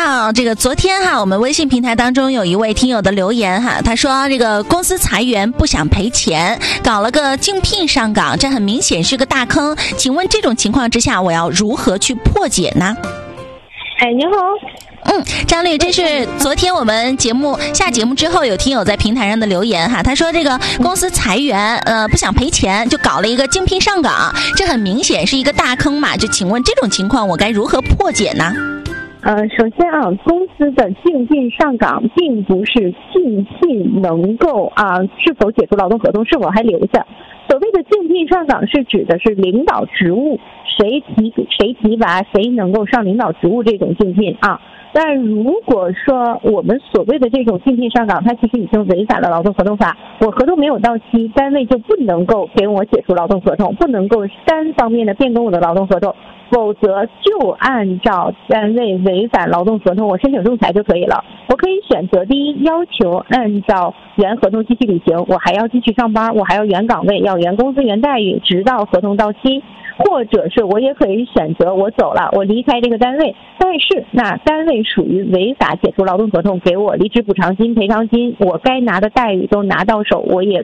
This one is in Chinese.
到这个昨天哈，我们微信平台当中有一位听友的留言哈，他说这个公司裁员不想赔钱，搞了个竞聘上岗，这很明显是个大坑。请问这种情况之下，我要如何去破解呢？ 哎，您好。 张律，这是昨天我们下节目之后有听友在平台上的留言哈，他说这个公司裁员不想赔钱，就搞了一个竞聘上岗，这很明显是一个大坑嘛，就请问这种情况我该如何破解呢？ 首先啊，公司的竞聘上岗并不是竞聘能够是否解除劳动合同，是否还留下。所谓的竞聘上岗是指的是领导职务，谁提拔谁能够上领导职务这种竞聘啊。但如果说我们所谓的这种竞聘上岗，它其实已经违反了劳动合同法，我合同没有到期，单位就不能够给我解除劳动合同，不能够单方面的变更我的劳动合同，否则就按照单位违反劳动合同，我申请仲裁就可以了。我可以选择第一，要求按照原合同继续履行，我还要继续上班，我还要原岗位，要原工资原待遇，直到合同到期。或者是我也可以选择我走了，我离开这个单位，但是那单位属于违法解除劳动合同，给我离职补偿金、赔偿金，我该拿的待遇都拿到手，我也